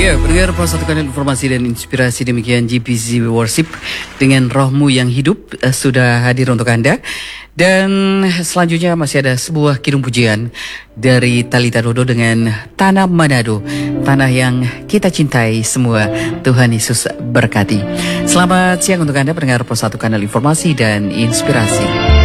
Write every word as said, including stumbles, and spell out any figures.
Ya, pendengar satu kanal informasi dan inspirasi demikian G P Z Worship dengan rohmu yang hidup uh, sudah hadir untuk Anda. Dan selanjutnya masih ada sebuah kidung pujian dari Talita Dodo dengan Tanah Manado, tanah yang kita cintai semua. Tuhan Yesus berkati. Selamat siang untuk Anda pendengar satu kanal informasi dan inspirasi.